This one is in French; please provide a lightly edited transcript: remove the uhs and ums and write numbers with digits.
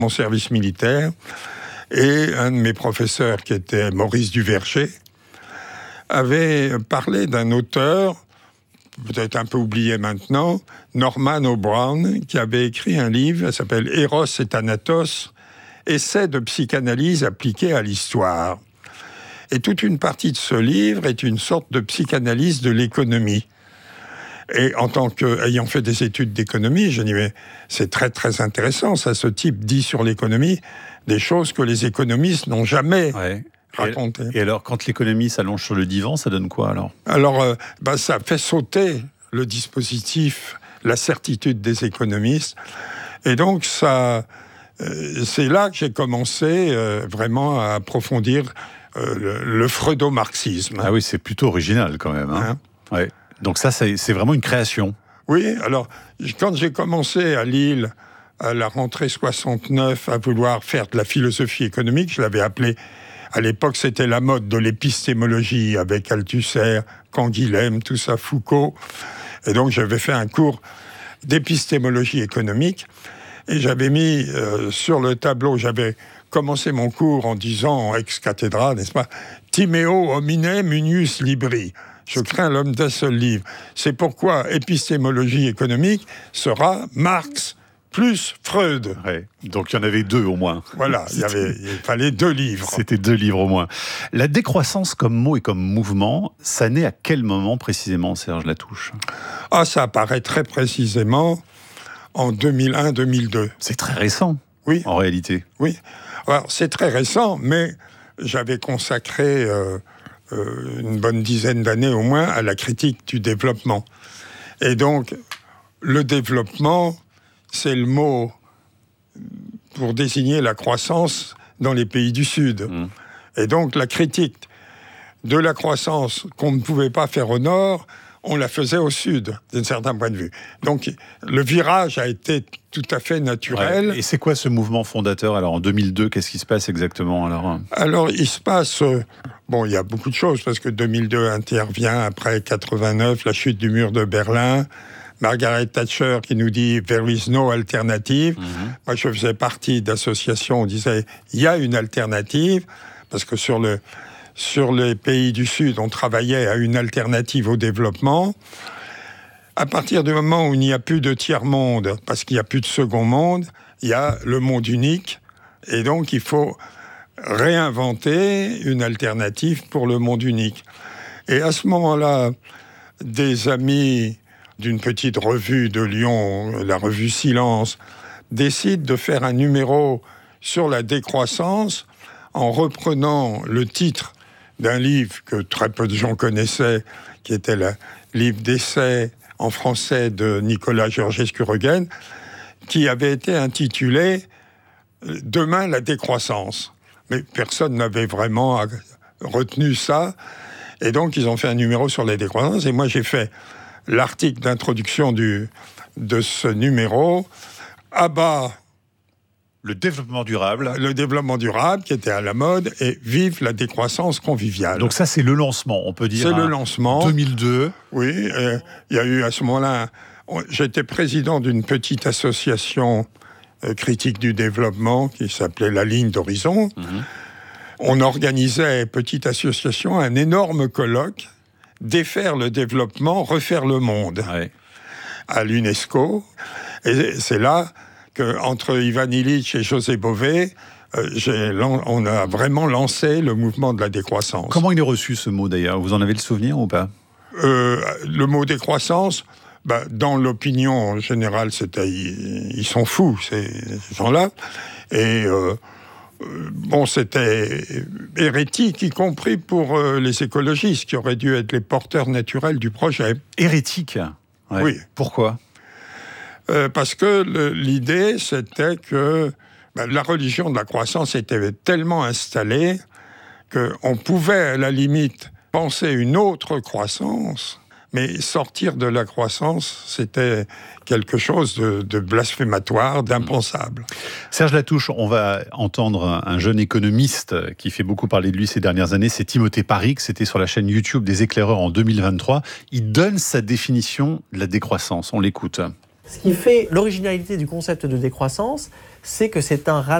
mon service militaire. Et un de mes professeurs, qui était Maurice Duverger, avait parlé d'un auteur, peut-être un peu oublié maintenant, Norman O'Brien, qui avait écrit un livre, ça s'appelle « Eros et Thanatos, essai de psychanalyse appliquée à l'histoire ». Et toute une partie de ce livre est une sorte de psychanalyse de l'économie. Et en tant qu'ayant fait des études d'économie, je dis, mais c'est très très intéressant, ça, ce type dit sur l'économie des choses que les économistes n'ont jamais racontées. Et alors, quand l'économie s'allonge sur le divan, ça donne quoi alors ? Alors, ça fait sauter le dispositif, la certitude des économistes. Et donc, c'est là que j'ai commencé vraiment à approfondir le freudo-marxisme. Ah oui, c'est plutôt original quand même. Ouais. Donc ça, c'est vraiment une création. Oui, alors, quand j'ai commencé à Lille, à la rentrée 69, à vouloir faire de la philosophie économique, je l'avais appelé, à l'époque, c'était la mode de l'épistémologie, avec Althusser, Canguilhem, tout ça, Foucault. Et donc, j'avais fait un cours d'épistémologie économique, et j'avais mis sur le tableau, j'avais commencé mon cours en disant, en ex-cathédrale, n'est-ce pas, « Timeo homine munius libri ». Je crains l'homme d'un seul livre. C'est pourquoi épistémologie économique sera Marx plus Freud. Ouais. Donc il y en avait deux au moins. Voilà, il fallait 2 livres. C'était 2 livres au moins. La décroissance comme mot et comme mouvement, ça naît à quel moment précisément, Serge Latouche ? Ça apparaît très précisément en 2001-2002. C'est très récent, oui, en réalité. Oui, alors c'est très récent, mais j'avais consacré une bonne dizaine d'années au moins à la critique du développement. Et donc, le développement, c'est le mot pour désigner la croissance dans les pays du Sud. Et donc, la critique de la croissance qu'on ne pouvait pas faire au Nord, on la faisait au Sud, d'un certain point de vue. Donc, le virage a été tout à fait naturel. Ouais. Et c'est quoi ce mouvement fondateur ? Alors, en 2002, qu'est-ce qui se passe exactement alors, il se passe... il y a beaucoup de choses, parce que 2002 intervient après 89, la chute du mur de Berlin, Margaret Thatcher qui nous dit « There is no alternative ». Moi, je faisais partie d'associations, on disait « Il y a une alternative », parce que sur les pays du Sud, on travaillait à une alternative au développement. À partir du moment où il n'y a plus de tiers-monde, parce qu'il n'y a plus de second monde, il y a le monde unique, et donc il faut réinventer une alternative pour le monde unique. Et à ce moment-là, des amis d'une petite revue de Lyon, la revue Silence, décident de faire un numéro sur la décroissance en reprenant le titre d'un livre que très peu de gens connaissaient, qui était le livre d'essai en français de Nicolas Georgescu-Roegen, qui avait été intitulé « Demain, la décroissance ». Mais personne n'avait vraiment retenu ça. Et donc, ils ont fait un numéro sur la décroissance. Et moi, j'ai fait l'article d'introduction de ce numéro. À bas, le développement durable. Le développement durable, qui était à la mode, et vive la décroissance conviviale. Donc ça, c'est le lancement, on peut dire. C'est le lancement. 2002. Oui, il y a eu à ce moment-là... J'étais président d'une petite association critique du développement qui s'appelait La Ligne d'Horizon. On organisait, petite association, un énorme colloque, défaire le développement, refaire le monde, à l'UNESCO. Et c'est là qu'entre Ivan Illich et José Bové, on a vraiment lancé le mouvement de la décroissance. Comment il est reçu ce mot d'ailleurs ? Vous en avez le souvenir ou pas ? Le mot décroissance, dans l'opinion générale, ils sont fous, ces gens-là. Et c'était hérétique, y compris pour les écologistes, qui auraient dû être les porteurs naturels du projet. Hérétique ? Oui. Pourquoi ? Parce que l'idée, c'était que la religion de la croissance était tellement installée qu'on pouvait, à la limite, penser une autre croissance, mais sortir de la croissance, c'était quelque chose de blasphématoire, d'impensable. Serge Latouche, on va entendre un jeune économiste qui fait beaucoup parler de lui ces dernières années, c'est Timothée Parix, c'était sur la chaîne YouTube des Éclaireurs en 2023. Il donne sa définition de la décroissance, on l'écoute. Ce qui fait l'originalité du concept de décroissance, c'est que c'est un